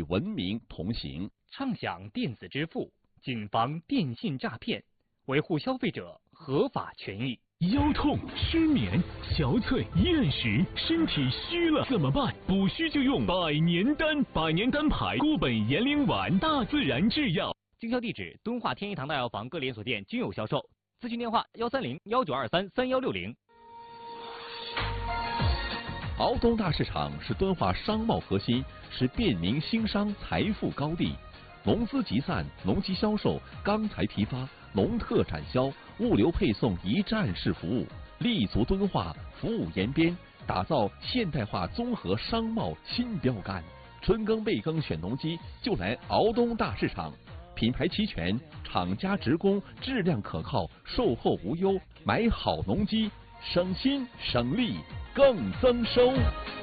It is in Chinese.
与文明同行。 畅享电子支付，谨防电信诈骗，维护消费者合法权益。 腰痛、失眠、憔悴、厌食，身体虚了怎么办？补虚就用百年丹，百年丹牌固本延龄丸，大自然制药。 经销地址：敦化天一堂大药房各连锁店均有销售。咨询电话：130-1923-3160。 敖东大市场是敦化商贸核心，是便民兴商财富高地。农资集散、农机销售、钢材批发、农特展销、物流配送一站式服务，立足敦化，服务延边，打造现代化综合商贸新标杆。春耕备耕选农机，就来敖东大市场。品牌齐全，厂家直供，质量可靠，售后无忧。买好农机，省心省力更增收。